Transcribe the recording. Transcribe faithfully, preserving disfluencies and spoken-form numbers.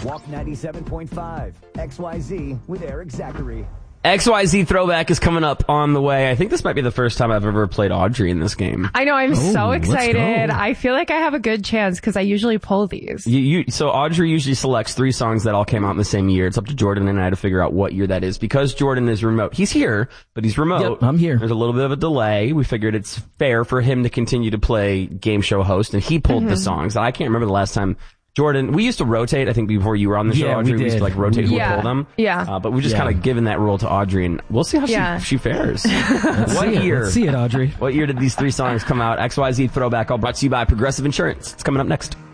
Walk ninety-seven point five, X Y Z with Eric Zachary. X Y Z Throwback is coming up on the way. I think this might be the first time I've ever played Audrey in this game. I know, I'm Oh, so let's excited. go. I feel like I have a good chance because I usually pull these. You, you, so Audrey usually selects three songs that all came out in the same year. It's up to Jordan and I to figure out what year that is. Because Jordan is remote. He's here, but he's remote. Yep, I'm here. There's a little bit of a delay. We figured it's fair for him to continue to play game show host, and he pulled Mm-hmm. the songs. I can't remember the last time. Jordan, we used to rotate, I think before you were on the show, Yeah, we Audrey. We, used to did. like rotate who Yeah. would pull them. Yeah. Uh, but we've just Yeah. kind of given that role to Audrey, and we'll see how Yeah. she, she fares. Let's What see it. year? Let's see it, Audrey. What year did these three songs come out? X Y Z Throwback, all brought to you by Progressive Insurance. It's coming up next.